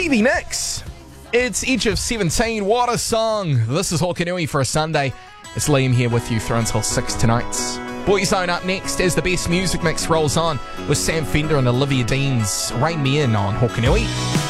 Stevie Nicks. It's Edge of 17. What a song. This is Hokanui for a Sunday. It's Liam here with you through until 6 tonight. Boys Zone up next as the best music mix rolls on with Sam Fender and Olivia Dean's Rain Me In on Hokanui.